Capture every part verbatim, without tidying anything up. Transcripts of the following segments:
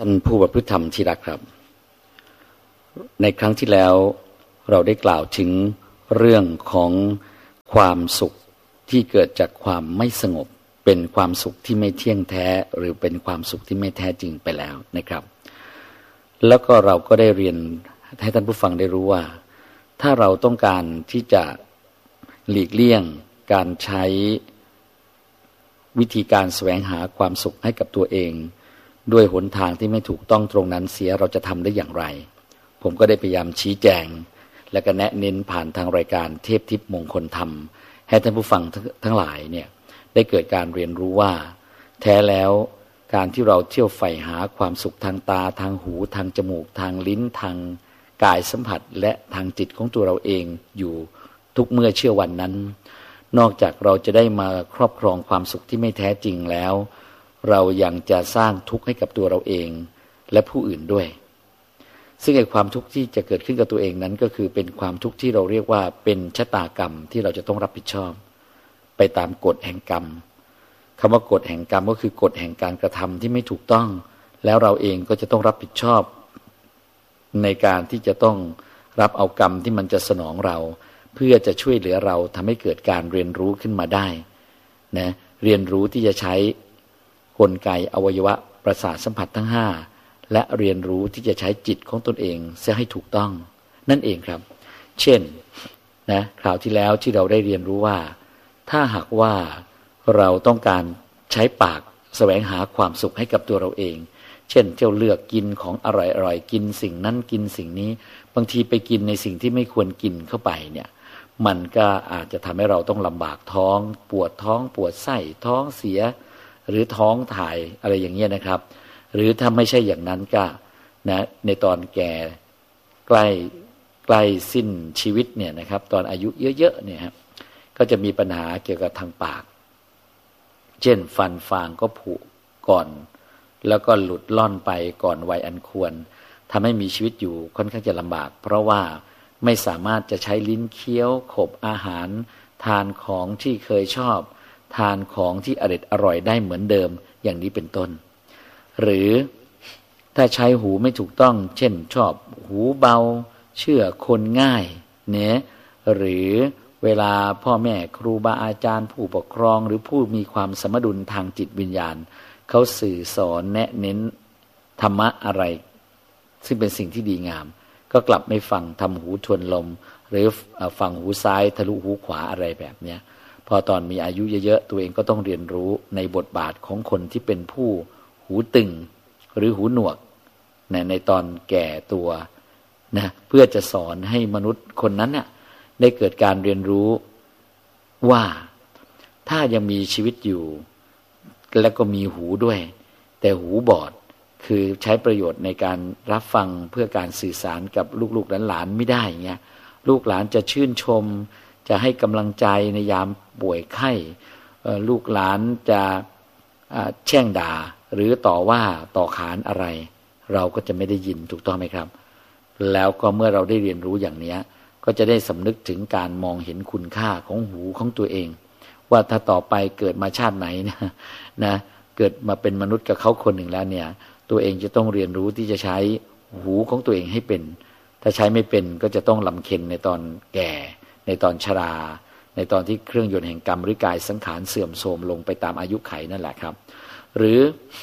ท่านผู้ประพฤติธรรมที่รักครับในครั้งที่แล้วเราได้กล่าวถึงเรื่องของความสุขที่เกิดจากความไม่สงบเป็นความสุขที่ไม่เที่ยงแท้หรือเป็นความสุขที่ไม่แท้จริงไปแล้วนะครับแล้วก็เราก็ได้เรียนให้ท่านผู้ฟังได้รู้ว่าถ้าเราต้องการที่จะหลีกเลี่ยงการใช้วิธีการแสวงหาความสุขให้กับตัวเองด้วยหนทางที่ไม่ถูกต้องตรงนั้นเสียเราจะทำได้อย่างไรผมก็ได้พยายามชี้แจงและก็แนะเน้นผ่านทางรายการเทพทิพย์มงคลธรรมให้ท่านผู้ฟังทั้งหลายเนี่ยได้เกิดการเรียนรู้ว่าแท้แล้วการที่เราเที่ยวใฝ่หาความสุขทางตาทางหูทางจมูกทางลิ้นทางกายสัมผัสและทางจิตของตัวเราเองอยู่ทุกเมื่อเชื่อวันนั้นนอกจากเราจะได้มาครอบครองความสุขที่ไม่แท้จริงแล้วเรายังจะสร้างทุกข์ให้กับตัวเราเองและผู้อื่นด้วยซึ่งไอ้ความทุกข์ที่จะเกิดขึ้นกับตัวเองนั้นก็คือเป็นความทุกข์ที่เราเรียกว่าเป็นชะตากรรมที่เราจะต้องรับผิดชอบไปตามกฎแห่งกรรมคำว่ากฎแห่งกรรมก็คือกฎแห่งการกระทำที่ไม่ถูกต้องแล้วเราเองก็จะต้องรับผิดชอบในการที่จะต้องรับเอากรรมที่มันจะสนองเราเพื่อจะช่วยเหลือเราทำให้เกิดการเรียนรู้ขึ้นมาได้นะเรียนรู้ที่จะใช้กลไกอวัยวะประสาทสัมผัสทั้งห้าและเรียนรู้ที่จะใช้จิตของตนเองเสียให้ถูกต้องนั่นเองครับเช่นนะคราวที่แล้วที่เราได้เรียนรู้ว่าถ้าหากว่าเราต้องการใช้ปากแสวงหาความสุขให้กับตัวเราเองเช่นเที่ยวเลือกกินของอร่อยๆกินสิ่งนั้นกินสิ่งนี้บางทีไปกินในสิ่งที่ไม่ควรกินเข้าไปเนี่ยมันก็อาจจะทำให้เราต้องลำบากท้องปวดท้องปวดไส้ท้องเสียหรือท้องถ่ายอะไรอย่างเงี้ยนะครับหรือถ้าไม่ใช่อย่างนั้นก็นะในตอนแก่ใกล้ใกล้สิ้นชีวิตเนี่ยนะครับตอนอายุเยอะๆเนี่ยครับก็จะมีปัญหาเกี่ยวกับทางปากเช่นฟันฟางก็ผุก่อนแล้วก็หลุดล่อนไปก่อนวัยอันควรทำให้มีชีวิตอยู่ค่อนข้างจะลำบากเพราะว่าไม่สามารถจะใช้ลิ้นเคี้ยวขบอาหารทานของที่เคยชอบทานของที่อร่อยอร่อยได้เหมือนเดิมอย่างนี้เป็นต้นหรือถ้าใช้หูไม่ถูกต้องเช่นชอบหูเบาเชื่อคนง่ายเนี่ยหรือเวลาพ่อแม่ครูบาอาจารย์ผู้ปกครองหรือผู้มีความสมดุลทางจิตวิญญาณเขาสื่อสอนแนะเน้นธรรมะอะไรซึ่งเป็นสิ่งที่ดีงามก็กลับไม่ฟังทำหูทวนลมหรือฟังหูซ้ายทะลุหูขวาอะไรแบบเนี้ยพอตอนมีอายุเยอะๆตัวเองก็ต้องเรียนรู้ในบทบาทของคนที่เป็นผู้หูตึงหรือหูหนวกนะในตอนแก่ตัวนะเพื่อจะสอนให้มนุษย์คนนั้นน่ะได้เกิดการเรียนรู้ว่าถ้ายังมีชีวิตอยู่แล้วก็มีหูด้วยแต่หูบอดคือใช้ประโยชน์ในการรับฟังเพื่อการสื่อสารกับลูกๆหลานๆไม่ได้เงี้ยลูกหลานจะชื่นชมจะให้กำลังใจในยามป่วยไข้ลูกหลานจะแช่งด่าหรือต่อว่าต่อขานอะไรเราก็จะไม่ได้ยินถูกต้องไหมครับแล้วก็เมื่อเราได้เรียนรู้อย่างนี้ก็จะได้สำนึกถึงการมองเห็นคุณค่าของหูของตัวเองว่าถ้าต่อไปเกิดมาชาติไหนนะนะเกิดมาเป็นมนุษย์กับเขาคนหนึ่งแล้วเนี่ยตัวเองจะต้องเรียนรู้ที่จะใช้หูของตัวเองให้เป็นถ้าใช้ไม่เป็นก็จะต้องลำเค็ญในตอนแก่ในตอนชราในตอนที่เครื่องยนต์แห่งกรรมหรือกายสังขารเสื่อมโทรมลงไปตามอายุไขนั่นแหละครับหรือ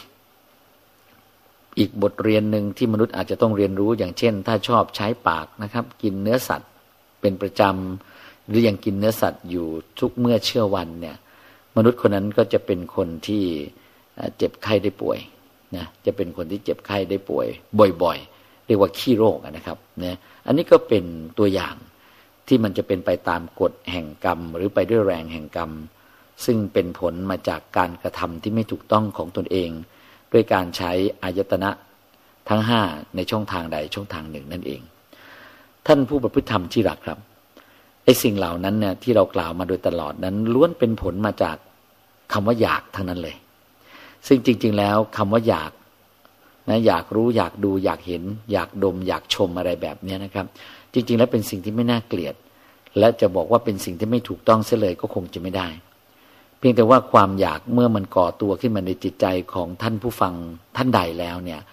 อีกบทเรียนหนึ่งที่มนุษย์อาจจะต้องเรียนรู้อย่างเช่นถ้าชอบใช้ปากนะครับกินเนื้อสัตว์เป็นประจำหรือยังกินเนื้อสัตว์อยู่ทุกเมื่อเชื่อวันเนี่ยมนุษย์คนนั้นก็จะเป็นคนที่เจ็บไข้ได้ป่วยนะจะเป็นคนที่เจ็บไข้ได้ป่วยบ่อยๆเรียกว่าขี้โรคนะครับนะอันนี้ก็เป็นตัวอย่างที่มันจะเป็นไปตามกฎแห่งกรรมหรือไปด้วยแรงแห่งกรรมซึ่งเป็นผลมาจากการกระทำที่ไม่ถูกต้องของตนเองด้วยการใช้อายตนะทั้งห้าในช่องทางใดช่องทางหนึ่งนั่นเองท่านผู้ประพฤติธรรมที่รักครับไอ้สิ่งเหล่านั้นเนี่ยที่เรากล่าวมาโดยตลอดนั้นล้วนเป็นผลมาจากคำว่าอยากทั้งนั้นเลยซึ่งจริงๆแล้วคำว่าอยากนะอยากรู้อยากดูอยากเห็นอยากดมอยากชมอะไรแบบนี้นะครับจริงๆแล้วเป็นสิ่งที่ไม่น่าเกลียดและจะบอกว่าเป็นสิ่งที่ไม่ถูกต้องเสียเลยก็คงจะไม่ได้เพียงแต่ว่าความอยากเมื่อมันก่อตัวขึ้นมาในจิตใจของท่านผู้ฟังท่านใดแล้วเนี่ย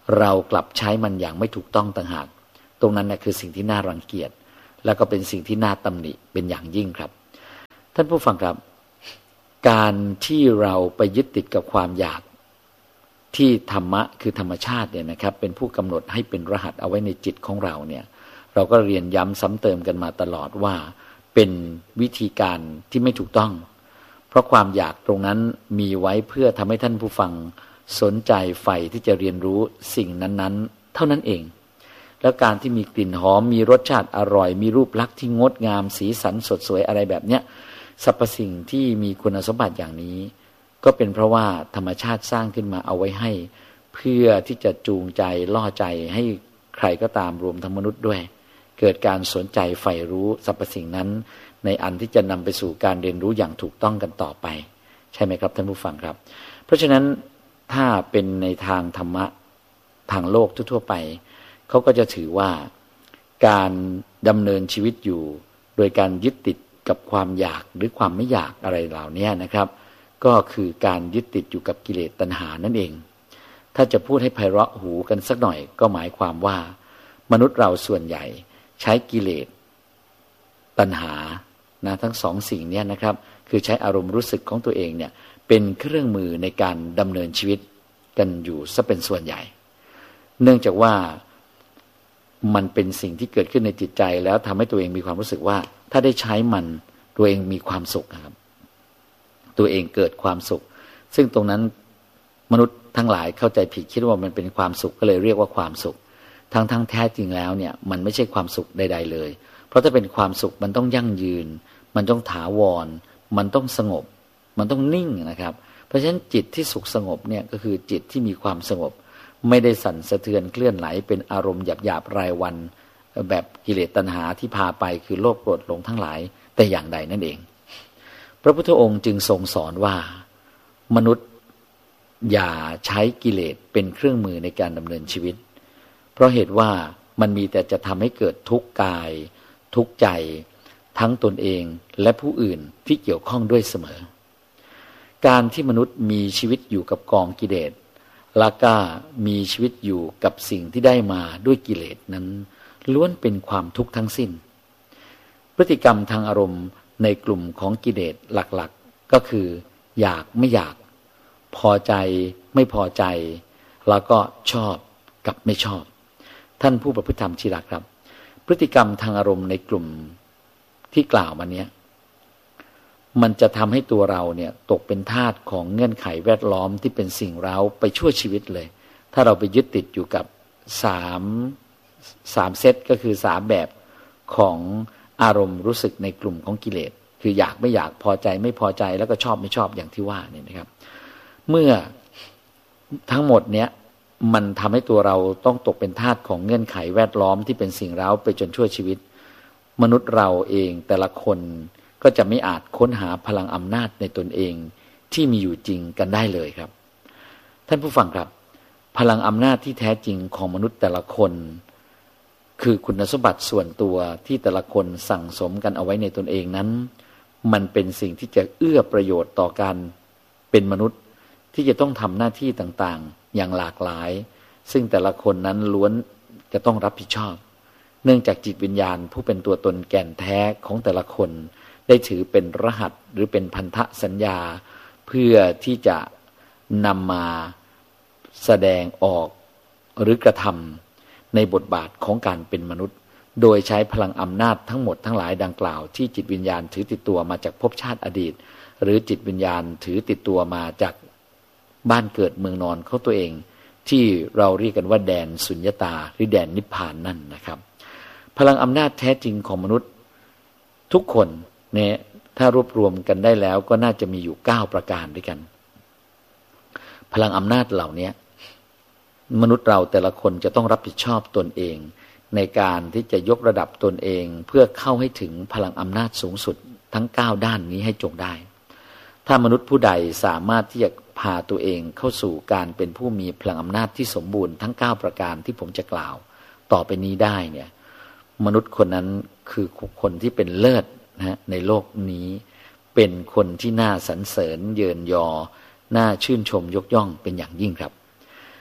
เรากลับใช้มันอย่างไม่ถูกต้องต่างหากตรงนั้นนะคือสิ่งที่น่ารังเกียจแล้วก็เป็นสิ่งที่น่าตำหนิเป็นอย่างยิ่งครับท่านผู้ฟังครับการที่เราไปยึดติดกับความอยากที่ธรรมะคือธรรมชาติเนี่ยนะครับเป็นผู้กำหนดให้เป็นรหัสเอาไว้ในจิตของเราเนี่ยเราก็เรียนย้ำซ้ำเติมกันมาตลอดว่าเป็นวิธีการที่ไม่ถูกต้องเพราะความอยากตรงนั้นมีไว้เพื่อทำให้ท่านผู้ฟังสนใจใฝ่ที่จะเรียนรู้สิ่งนั้นๆเท่านั้นเองแล้วการที่มีกลิ่นหอมมีรสชาติอร่อยมีรูปลักษณ์ที่งดงามสีสันสดสวยอะไรแบบเนี้ยสรรพสิ่งที่มีคุณสมบัติอย่างนี้ก็เป็นเพราะว่าธรรมชาติสร้างขึ้นมาเอาไว้ให้เพื่อที่จะจูงใจล่อใจให้ใครก็ตามรวมทั้งมนุษย์ด้วยเกิดการสนใจใฝ่รู้สรรพสิ่งนั้นในอันที่จะนำไปสู่การเรียนรู้อย่างถูกต้องกันต่อไปใช่ไหมครับท่านผู้ฟังครับเพราะฉะนั้นถ้าเป็นในทางธรรมะทางโลกทั่วๆไปเขาก็จะถือว่าการดำเนินชีวิตอยู่โดยการยึดติดกับความอยากหรือความไม่อยากอะไรเหล่านี้นะครับก็คือการยึดติดอยู่กับกิเลสตัณหานั่นเองถ้าจะพูดให้ไพเราะหูกันสักหน่อยก็หมายความว่ามนุษย์เราส่วนใหญ่ใช้กิเลสตัณหานะทั้งสองสิ่งนี้นะครับคือใช้อารมณ์รู้สึกของตัวเองเนี่ยเป็นเครื่องมือในการดำเนินชีวิตกันอยู่ซะเป็นส่วนใหญ่เนื่องจากว่ามันเป็นสิ่งที่เกิดขึ้นในจิตใจแล้วทำให้ตัวเองมีความรู้สึกว่าถ้าได้ใช้มันตัวเองมีความสุขครับตัวเองเกิดความสุขซึ่งตรงนั้นมนุษย์ทั้งหลายเข้าใจผิดคิดว่ามันเป็นความสุขก็เลยเรียกว่าความสุขทั้งทั้งแท้จริงแล้วเนี่ยมันไม่ใช่ความสุขใดๆเลยเพราะถ้าเป็นความสุขมันต้องยั่งยืนมันต้องถาวรมันต้องสงบมันต้องนิ่งนะครับเพราะฉะนั้นจิตที่สุขสงบเนี่ยก็คือจิตที่มีความสงบไม่ได้สั่นสะเทือนเคลื่อนไหลเป็นอารมณ์หยาบๆรายวันแบบกิเลสตัณหาที่พาไปคือโลภโกรธหลงทั้งหลายแต่อย่างใดนั่นเองพระพุทธองค์จึงทรงสอนว่ามนุษย์อย่าใช้กิเลสเป็นเครื่องมือในการดำเนินชีวิตเพราะเหตุว่ามันมีแต่จะทำให้เกิดทุกข์กายทุกข์ใจทั้งตนเองและผู้อื่นที่เกี่ยวข้องด้วยเสมอการที่มนุษย์มีชีวิตอยู่กับกองกิเลสและก็มีชีวิตอยู่กับสิ่งที่ได้มาด้วยกิเลสนั้นล้วนเป็นความทุกข์ทั้งสิ้นพฤติกรรมทางอารมณ์ในกลุ่มของกิเลสหลักๆก็คืออยากไม่อยากพอใจไม่พอใจแล้วก็ชอบกับไม่ชอบท่านผู้ประพฤติธรรมที่รักครับพฤติกรรมทางอารมณ์ในกลุ่มที่กล่าวมาเนี้ยมันจะทำให้ตัวเราเนี่ยตกเป็นทาสของเงื่อนไขแวดล้อมที่เป็นสิ่งเร้าไปชั่วชีวิตเลยถ้าเราไปยึดติดอยู่กับสามสามเซตก็คือสามแบบของอารมณ์รู้สึกในกลุ่มของกิเลสคืออยากไม่อยากพอใจไม่พอใจแล้วก็ชอบไม่ชอบอย่างที่ว่านี่นะครับเมื่อทั้งหมดเนี้ยมันทำให้ตัวเราต้องตกเป็นทาสของเงื่อนไขแวดล้อมที่เป็นสิ่งเร้าไปจนชั่วชีวิตมนุษย์เราเองแต่ละคนก็จะไม่อาจค้นหาพลังอำนาจในตนเองที่มีอยู่จริงกันได้เลยครับท่านผู้ฟังครับพลังอำนาจที่แท้จริงของมนุษย์แต่ละคนคือคุณสมบัติส่วนตัวที่แต่ละคนสั่งสมกันเอาไว้ในตนเองนั้นมันเป็นสิ่งที่จะเอื้อประโยชน์ต่อการเป็นมนุษย์ที่จะต้องทำหน้าที่ต่างๆอย่างหลากหลายซึ่งแต่ละคนนั้นล้วนจะต้องรับผิดชอบเนื่องจากจิตวิญญาณผู้เป็นตัวตนแก่นแท้ของแต่ละคนได้ถือเป็นรหัสหรือเป็นพันธสัญญาเพื่อที่จะนำมาแสดงออกหรือกระทำในบทบาทของการเป็นมนุษย์โดยใช้พลังอำนาจทั้งหมดทั้งหลายดังกล่าวที่จิตวิญญาณถือติดตัวมาจากภพชาติอดีตหรือจิตวิญญาณถือติดตัวมาจากบ้านเกิดเมืองนอนของตัวเองที่เราเรียกกันว่าแดนสุญญตาหรือแดนนิพพานนั่นนะครับพลังอำนาจแท้จริงของมนุษย์ทุกคนเนี่ยถ้ารวบรวมกันได้แล้วก็น่าจะมีอยู่เก้าประการด้วยกันพลังอำนาจเหล่านี้มนุษย์เราแต่ละคนจะต้องรับผิดชอบตนเองในการที่จะยกระดับตนเองเพื่อเข้าให้ถึงพลังอำนาจสูงสุดทั้งเก้าด้านนี้ให้จงได้ถ้ามนุษย์ผู้ใดสามารถที่จะพาตัวเองเข้าสู่การเป็นผู้มีพลังอำนาจที่สมบูรณ์ทั้งเก้าประการที่ผมจะกล่าวต่อไปนี้ได้เนี่ยมนุษย์คนนั้นคือคนที่เป็นเลิศนะในโลกนี้เป็นคนที่น่าสรรเสริญเยินยอน่าชื่นชมยกย่องเป็นอย่างยิ่งครับ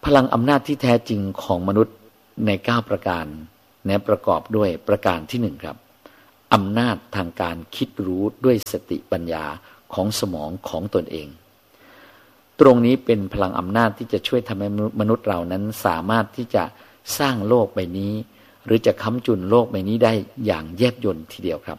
พลังอำนาจที่แท้จริงของมนุษย์ในเก้าประการนะประกอบด้วยประการที่หนึ่งครับอำนาจทางการคิดรู้ด้วยสติปัญญาของสมองของตนเองตรงนี้เป็นพลังอำนาจที่จะช่วยทำให้มนุษย์เรานั้นสามารถที่จะสร้างโลกใบนี้หรือจะค้ำจุนโลกใบนี้ได้อย่างแยบยลทีเดียวครับ